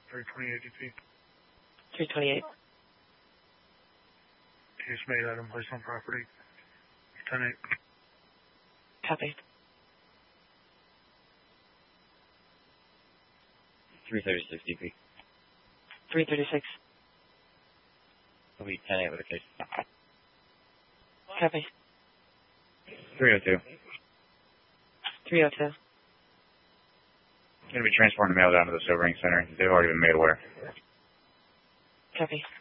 328 DP. 328. Case made, item placed on property. 10-8. Copy. 336 DP. 336. Will be 10-8 with a case. Copy. 302. 302. Going to be transporting the mail down to the Sobering Center. They've already been made aware. Copy.